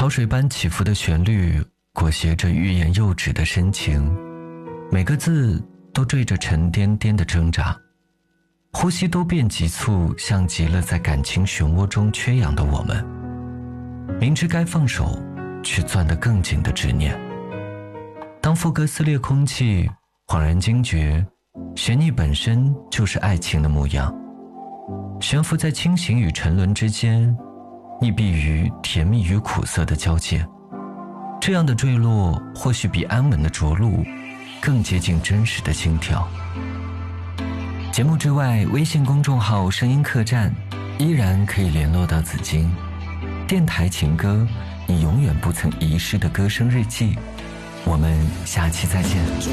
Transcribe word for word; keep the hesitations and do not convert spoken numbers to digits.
潮水般起伏的旋律裹挟着欲言又止的深情，每个字都缀着沉甸甸的挣扎，呼吸都变急促，像极了在感情漩涡中缺氧的我们，明知该放手却攥得更紧的执念。当副歌撕裂空气，恍然惊觉悬溺本身就是爱情的模样，悬浮在清醒与沉沦之间，溺毙于甜蜜与苦涩的交界。这样的坠落或许比安稳的着陆更接近真实的心跳。节目之外，微信公众号声音客栈依然可以联络到紫金。电台情歌，你永远不曾遗失的歌声日记。我们下期再见。